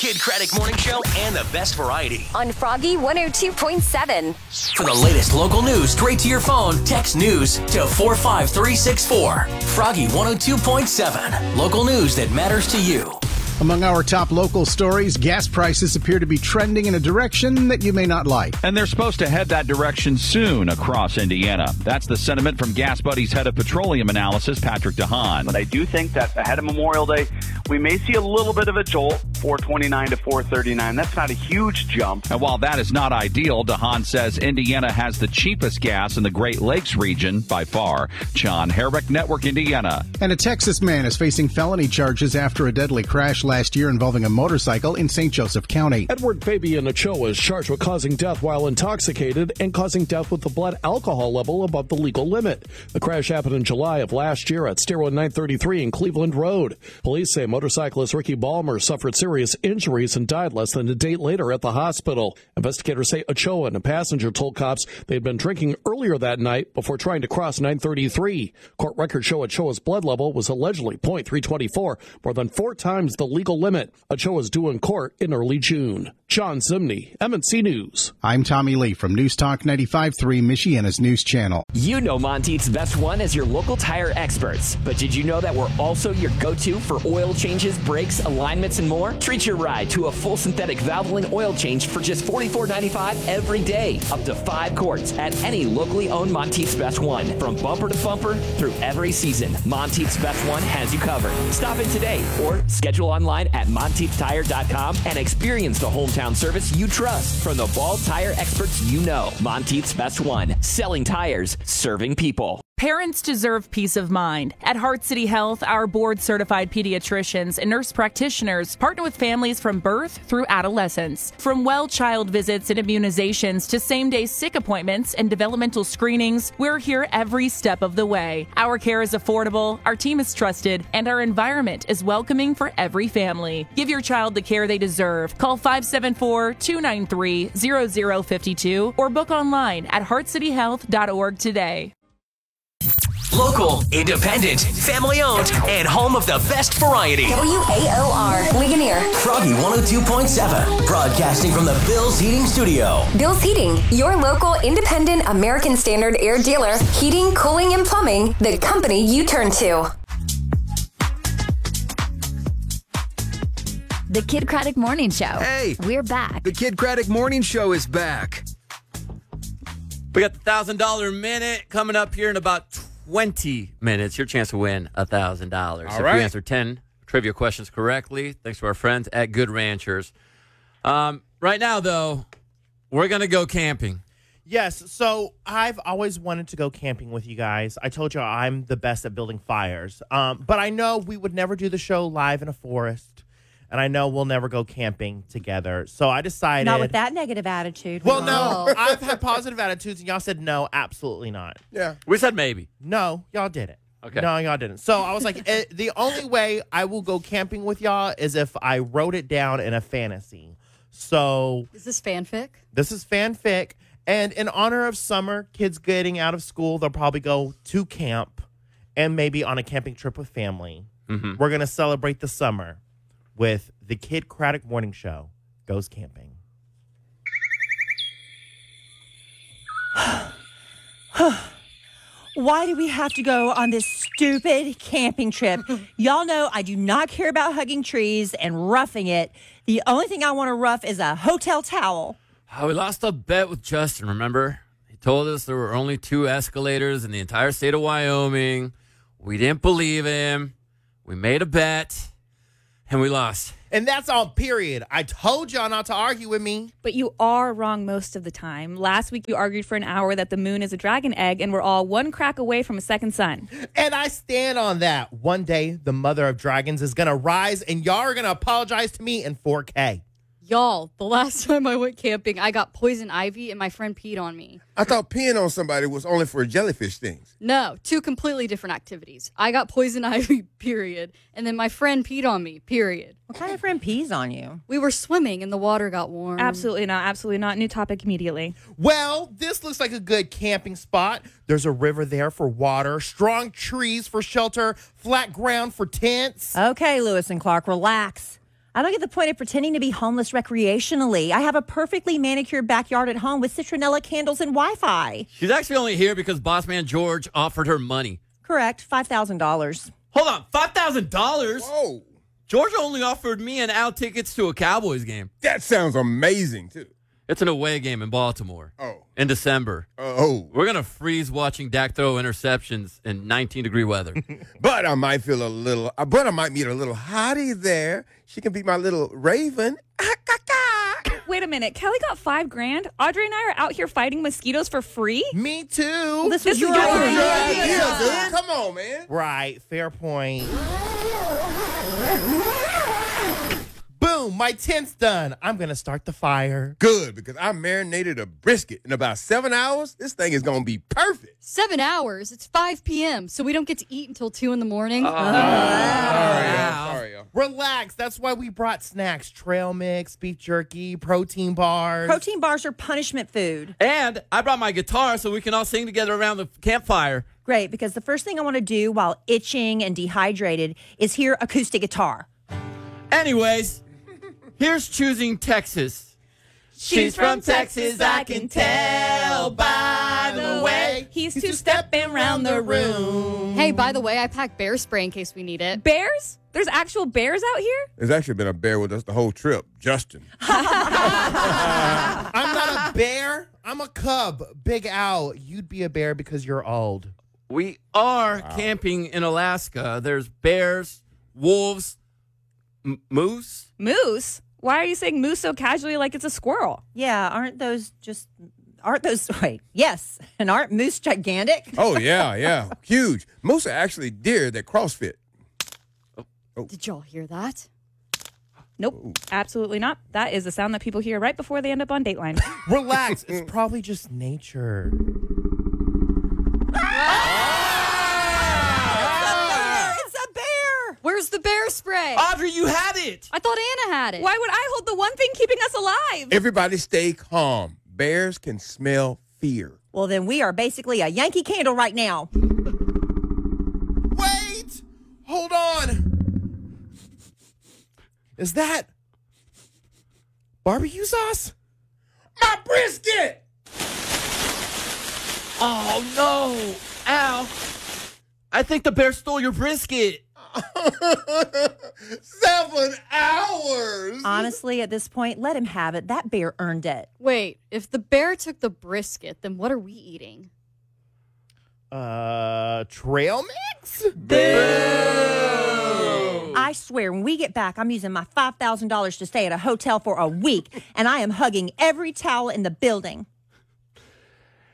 Kid Craddock Morning Show and the best variety. On Froggy 102.7. For the latest local news straight to your phone, text news to 45364. Froggy 102.7. Local news that matters to you. Among our top local stories, gas prices appear to be trending in a direction that you may not like. And they're supposed to head that direction soon across Indiana. That's the sentiment from Gas Buddy's head of petroleum analysis, Patrick DeHaan. But I do think that ahead of Memorial Day, we may see a little bit of a jolt, $4.29 to $4.39. That's not a huge jump. And while that is not ideal, DeHaan says Indiana has the cheapest gas in the Great Lakes region by far. John Herrick, Network Indiana. And a Texas man is facing felony charges after a deadly crash last year involving a motorcycle in St. Joseph County. Edward Fabian Ochoa is charged with causing death while intoxicated and causing death with the blood alcohol level above the legal limit. The crash happened in July of last year at Stairway 933 in Cleveland Road. Police say motorcyclist Ricky Ballmer suffered serious injuries and died less than a day later at the hospital. Investigators say Ochoa and a passenger told cops they'd been drinking earlier that night before trying to cross 933. Court records show Ochoa's blood level was allegedly .324, more than 4 times the legal limit. Ochoa is due in court in early June. John Zimney, MNC News. I'm Tommy Lee from News Talk 95.3, Michiana's news channel. You know Monteith's Best One as your local tire experts. But did you know that we're also your go-to for oil changes, brakes, alignments, and more? Treat your ride to a full synthetic Valvoline oil change for just $44.95 every day. Up to 5 quarts at any locally owned Monteith's Best One. From bumper to bumper through every season, Monteith's Best One has you covered. Stop in today or schedule online at MonteithTire.com and experience the hometown service you trust from the Ball tire experts you know. Monteith's Best One. Selling tires, serving people. Parents deserve peace of mind. At Heart City Health, our board-certified pediatricians and nurse practitioners partner with families from birth through adolescence. From well child visits and immunizations to same-day sick appointments and developmental screenings, we're here every step of the way. Our care is affordable, our team is trusted, and our environment is welcoming for every family. Give your child the care they deserve. Call 574-293-0052 or book online at heartcityhealth.org today. Local, independent, family-owned, and home of the best variety. WAOR, Ligonier. Froggy 102.7, broadcasting from the Bill's Heating Studio. Bill's Heating, your local independent American Standard air dealer. Heating, cooling, and plumbing, the company you turn to. The Kid Craddock Morning Show. Hey! We're back. The Kid Craddock Morning Show is back. We got the $1,000 minute coming up here in about 20 minutes. Your chance to win $1,000. If you answer 10 trivia questions correctly, thanks to our friends at Good Ranchers. Right now, though, we're going to go camping. Yes, so I've always wanted to go camping with you guys. I told you I'm the best at building fires. But I know we would never do the show live in a forest. And I know we'll never go camping together. So I decided... Not with that negative attitude. Well, no. I've had positive attitudes, and y'all said no, absolutely not. Yeah. We said maybe. No, y'all didn't. Okay. No, y'all didn't. So I was like, the only way I will go camping with y'all is if I wrote it down in a fantasy. So... Is this fanfic? This is fanfic. And in honor of summer, kids getting out of school, they'll probably go to camp and maybe on a camping trip with family. Mm-hmm. We're going to celebrate the summer with the Kid Craddock Morning Show Goes Camping. Why do we have to go on this stupid camping trip? Y'all know I do not care about hugging trees and roughing it. The only thing I want to rough is a hotel towel. Oh, we lost a bet with Justin, remember? He told us there were only 2 escalators in the entire state of Wyoming. We didn't believe him. We made a bet. And we lost. And that's all, period. I told y'all not to argue with me. But you are wrong most of the time. Last week, you argued for an hour that the moon is a dragon egg, and we're all one crack away from a second sun. And I stand on that. One day, the mother of dragons is going to rise, and y'all are going to apologize to me in 4K. Y'all, the last time I went camping, I got poison ivy and my friend peed on me. I thought peeing on somebody was only for jellyfish things. No, 2 completely different activities. I got poison ivy, period. And then my friend peed on me, period. What kind of friend pees on you? We were swimming and the water got warm. Absolutely not. Absolutely not. New topic immediately. Well, this looks like a good camping spot. There's a river there for water, strong trees for shelter, flat ground for tents. Okay, Lewis and Clark, relax. I don't get the point of pretending to be homeless recreationally. I have a perfectly manicured backyard at home with citronella candles and Wi-Fi. She's actually only here because boss man George offered her money. Correct, $5,000. Hold on, $5,000? Whoa. George only offered me and Al tickets to a Cowboys game. That sounds amazing, too. It's an away game in Baltimore. Oh. In December. Oh. We're going to freeze watching Dak throw interceptions in 19-degree weather. But I might meet a little hottie there. She can be my little raven. Wait a minute. Kelly got $5,000. Audrey and I are out here fighting mosquitoes for free? Me too. Well, this was your idea, dude. Come on, man. Right. Fair point. Boom, my tent's done. I'm going to start the fire. Good, because I marinated a brisket in about 7 hours. This thing is going to be perfect. 7 hours? It's 5 p.m., so we don't get to eat until 2 in the morning. Sorry, y'all. Relax. That's why we brought snacks. Trail mix, beef jerky, protein bars. Protein bars are punishment food. And I brought my guitar so we can all sing together around the campfire. Great, because the first thing I want to do while itching and dehydrated is hear acoustic guitar. Anyways, here's Choosing Texas. She's from Texas, I can tell by the way he's two-stepping around the room. Hey, by the way, I packed bear spray in case we need it. Bears? There's actual bears out here? There's actually been a bear with us the whole trip, Justin. I'm not a bear. I'm a cub. Big Al, you'd be a bear because you're old. We are camping in Alaska. There's bears, wolves, moose. Moose? Why are you saying moose so casually like it's a squirrel? Yeah, yes. And aren't moose gigantic? Oh, yeah. Huge. Moose are actually deer that CrossFit. Did y'all hear that? Nope, absolutely not. That is the sound that people hear right before they end up on Dateline. Relax. It's probably just nature. It's a bear! Where's the bear spray? Audrey, you had it. I thought Anna had it. Why would I hold the one thing keeping us alive? Everybody stay calm. Bears can smell fear. Well, then we are basically a Yankee Candle right now. Wait! Hold on. Is that barbecue sauce? My brisket! Oh, no. Al, I think the bear stole your brisket. 7 hours! Honestly, at this point, let him have it. That bear earned it. Wait, if the bear took the brisket, then what are we eating? Trail mix? Boo! I swear, when we get back, I'm using my $5,000 to stay at a hotel for a week, and I am hugging every towel in the building.